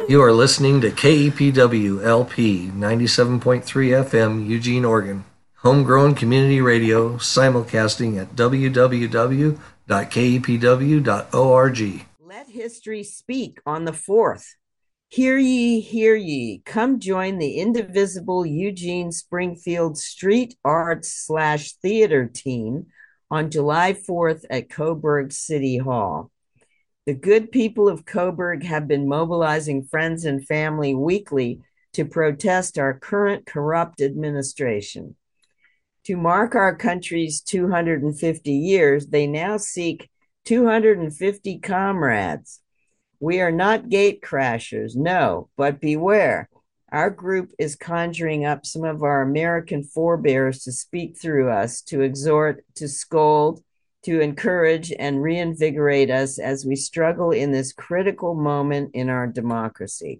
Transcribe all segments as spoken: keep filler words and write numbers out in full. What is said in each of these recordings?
You are listening to K E P W L P ninety-seven point three F M, Eugene, Oregon. Homegrown community radio, simulcasting at w w w dot k e p w dot org. Let history speak on the fourth. Hear ye, hear ye. Come join the indivisible Eugene Springfield Street Arts slash Theater team on July fourth at Coburg City Hall. The good people of Coburg have been mobilizing friends and family weekly to protest our current corrupt administration. To mark our country's two hundred fifty years, they now seek two hundred fifty comrades. We are not gate crashers, no, but beware. Our group is conjuring up some of our American forebears to speak through us, to exhort, to scold, to encourage and reinvigorate us as we struggle in this critical moment in our democracy.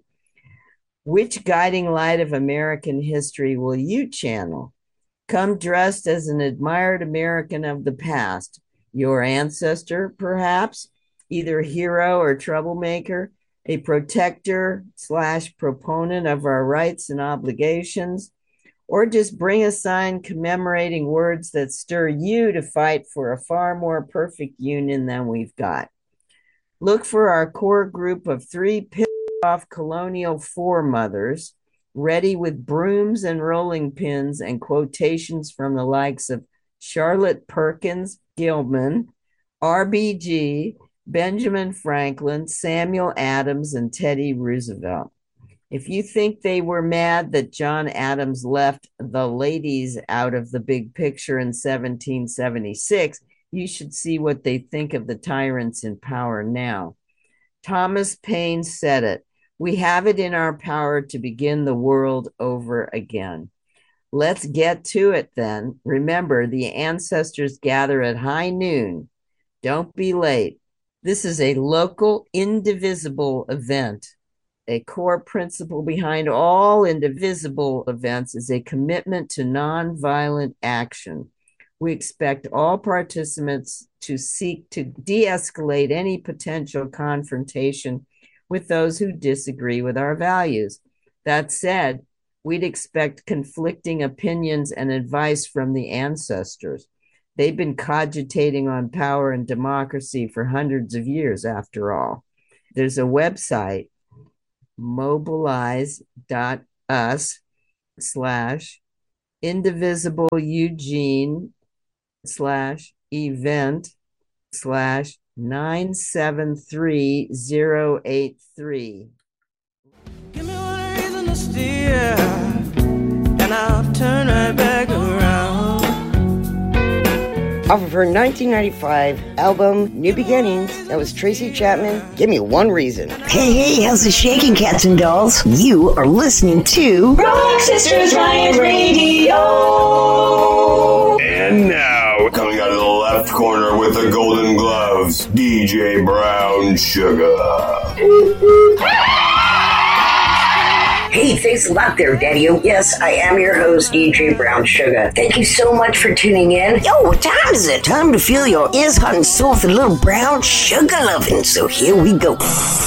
Which guiding light of American history will you channel? Come dressed as an admired American of the past, your ancestor, perhaps, either hero or troublemaker, a protector slash proponent of our rights and obligations, or just bring a sign commemorating words that stir you to fight for a far more perfect union than we've got. Look for our core group of three pissed-off colonial foremothers, ready with brooms and rolling pins and quotations from the likes of Charlotte Perkins Gilman, R B G, Benjamin Franklin, Samuel Adams, and Teddy Roosevelt. If you think they were mad that John Adams left the ladies out of the big picture in seventeen seventy-six, you should see what they think of the tyrants in power now. Thomas Paine said it. We have it in our power to begin the world over again. Let's get to it then. Remember, the ancestors gather at high noon. Don't be late. This is a local, indivisible event. A core principle behind all indivisible events is a commitment to nonviolent action. We expect all participants to seek to de-escalate any potential confrontation with those who disagree with our values. That said, we'd expect conflicting opinions and advice from the ancestors. They've been cogitating on power and democracy for hundreds of years, after all. There's a website, mobilize.us slash indivisible Eugene slash event slash nine seven three zero eight three. Give me one reason to steer, and I'll turn right back around. Off of her nineteen ninety-five album, New Beginnings, that was Tracy Chapman. Give me one reason. Hey, hey, how's it shaking, cats and dolls? You are listening to Rock Sisters Riot Radio. And now, coming out of the left corner with the golden gloves, D J Brown Sugar. Hey, thanks a lot there, Daddy-O. Yes, I am your host, D J Brown Sugar. Thank you so much for tuning in. Yo, what time is it? Time to fill your ears hot and soul with a little brown sugar loving. So here we go.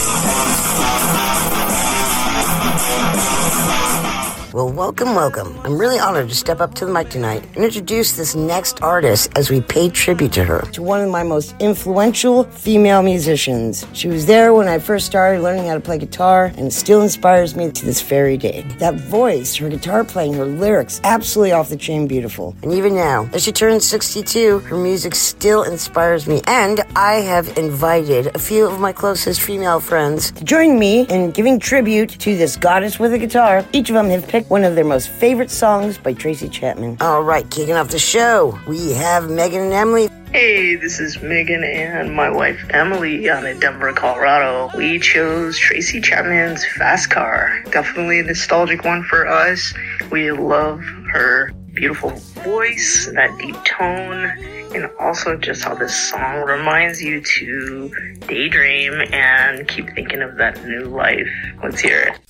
Well, welcome, welcome. I'm really honored to step up to the mic tonight and introduce this next artist as we pay tribute to her. To one of my most influential female musicians. She was there when I first started learning how to play guitar and still inspires me to this very day. That voice, her guitar playing, her lyrics, absolutely off the chain beautiful. And even now, as she turns sixty-two, her music still inspires me. And I have invited a few of my closest female friends to join me in giving tribute to this goddess with a guitar. Each of them have picked one of their most favorite songs by Tracy Chapman. All right, kicking off the show, we have Megan and Emily. Hey, this is Megan and my wife Emily out in Denver, Colorado. We chose Tracy Chapman's Fast Car. Definitely a nostalgic one for us. We love her beautiful voice, that deep tone, and also just how this song reminds you to daydream and keep thinking of that new life. Let's hear it.